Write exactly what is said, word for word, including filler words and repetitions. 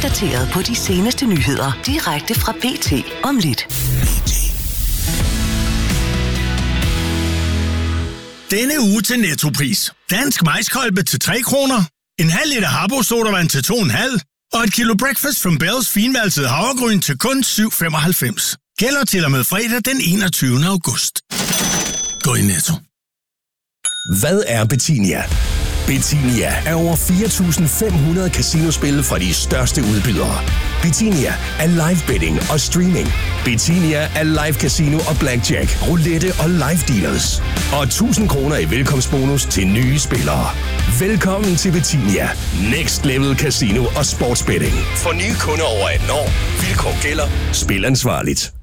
opdateret på de seneste nyheder direkte fra B T om lidt. Denne uge til Nettopris. Dansk majskolbe til tre kroner. En halv liter Harbo sodavand til to komma fem. Og et kilo Breakfast from Bells finvalset havregryn til kun syv femoghalvfems. Gælder til og med fredag den enogtyvende august. Gå i Netto. Hvad er Betinia? Betinia er over fire tusind fem hundrede casinospil fra de største udbydere. Betinia er live betting og streaming. Betinia er live casino og blackjack, roulette og live dealers. Og tusind kroner i velkomstbonus til nye spillere. Velkommen til Betinia. Next level casino og sportsbetting. For nye kunder over atten år. Vilkår gælder. Spil ansvarligt.